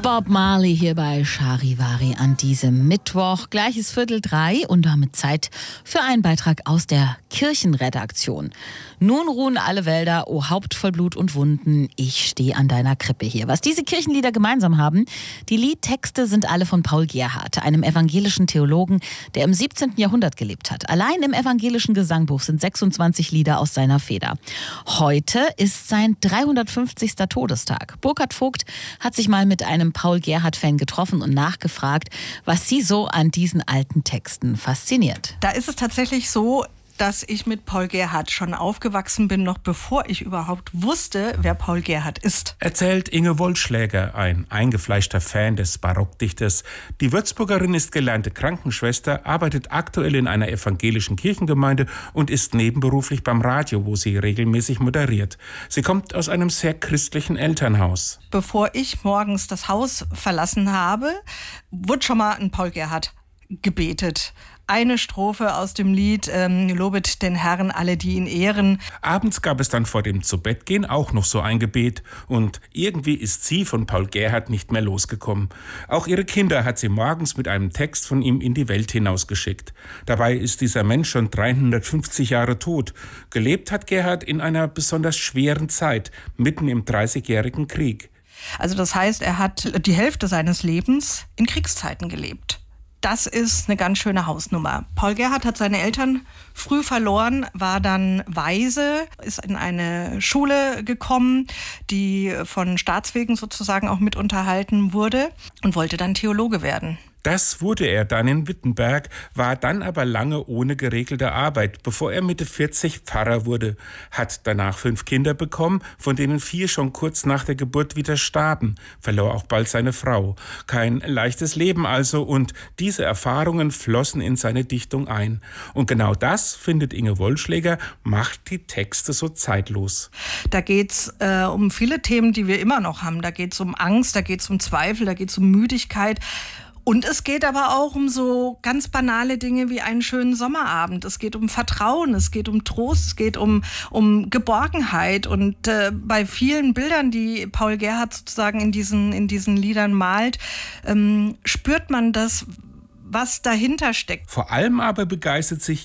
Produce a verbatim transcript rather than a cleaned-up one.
Bob Marley hier bei Charivari an diesem Mittwoch. Gleiches Viertel drei und damit Zeit für einen Beitrag aus der Kirchenredaktion. Nun ruhen alle Wälder, o Haupt voll Blut und Wunden, ich stehe an deiner Krippe hier. Was diese Kirchenlieder gemeinsam haben, die Liedtexte sind alle von Paul Gerhardt, einem evangelischen Theologen, der im siebzehnten Jahrhundert gelebt hat. Allein im evangelischen Gesangbuch sind sechsundzwanzig Lieder aus seiner Feder. Heute ist sein dreihundertfünfzigster Todestag. Burkhard Vogt hat sich mal mit einem Paul Gerhardt-Fan getroffen und nachgefragt, was sie so an diesen alten Texten fasziniert. Da ist es tatsächlich so, dass ich mit Paul Gerhardt schon aufgewachsen bin, noch bevor ich überhaupt wusste, wer Paul Gerhardt ist. Erzählt Inge Wollschläger, ein eingefleischter Fan des Barockdichters. Die Würzburgerin ist gelernte Krankenschwester, arbeitet aktuell in einer evangelischen Kirchengemeinde und ist nebenberuflich beim Radio, wo sie regelmäßig moderiert. Sie kommt aus einem sehr christlichen Elternhaus. Bevor ich morgens das Haus verlassen habe, wurde schon mal ein Paul Gerhardt gebetet. Eine Strophe aus dem Lied ähm, Lobet den Herrn alle, die ihn ehren. Abends gab es dann vor dem Zubettgehen auch noch so ein Gebet. Und irgendwie ist sie von Paul Gerhardt nicht mehr losgekommen. Auch ihre Kinder hat sie morgens mit einem Text von ihm in die Welt hinausgeschickt. Dabei ist dieser Mensch schon dreihundertfünfzig Jahre tot. Gelebt hat Gerhardt in einer besonders schweren Zeit, mitten im Dreißigjährigen Krieg. Also das heißt, er hat die Hälfte seines Lebens in Kriegszeiten gelebt. Das ist eine ganz schöne Hausnummer. Paul Gerhardt hat seine Eltern früh verloren, war dann Waise, ist in eine Schule gekommen, die von Staatswegen sozusagen auch mit unterhalten wurde und wollte dann Theologe werden. Das wurde er dann in Wittenberg, war dann aber lange ohne geregelte Arbeit, bevor er Mitte vierzig Pfarrer wurde, hat danach fünf Kinder bekommen, von denen vier schon kurz nach der Geburt wieder starben, verlor auch bald seine Frau. Kein leichtes Leben also, und diese Erfahrungen flossen in seine Dichtung ein. Und genau das, findet Inge Wollschläger, macht die Texte so zeitlos. Da geht's äh, um viele Themen, die wir immer noch haben. Da geht's um Angst, da geht's um Zweifel, da geht's um Müdigkeit. Und es geht aber auch um so ganz banale Dinge wie einen schönen Sommerabend. Es geht um Vertrauen, es geht um Trost, es geht um, um Geborgenheit. Und äh, bei vielen Bildern, die Paul Gerhardt sozusagen in diesen, in diesen Liedern malt, ähm, spürt man das, was dahinter steckt. Vor allem aber begeistert sich